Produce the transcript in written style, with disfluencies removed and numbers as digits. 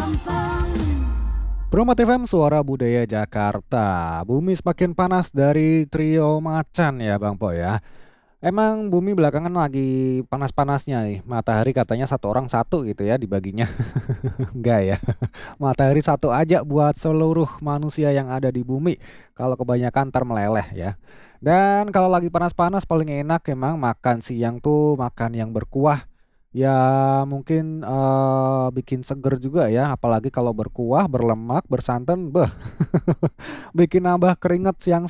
Promat FM Suara Budaya Jakarta. Bumi semakin panas dari trio Macan ya Bang Po ya. Emang bumi belakangan lagi panas-panasnya nih. Matahari katanya satu orang satu gitu ya dibaginya. Enggak ya. Matahari satu aja buat seluruh manusia yang ada di bumi. Kalau kebanyakan ntar meleleh ya. Dan kalau lagi panas-panas paling enak emang makan siang tuh makan yang berkuah. Ya mungkin bikin seger juga ya, apalagi kalau berkuah, berlemak, bersantan, beh, bikin nambah keringet siang